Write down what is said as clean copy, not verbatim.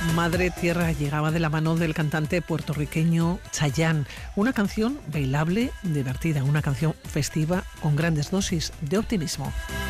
Madre Tierra llegaba de la mano del cantante puertorriqueño Chayanne. Una canción bailable, divertida, una canción festiva con grandes dosis de optimismo.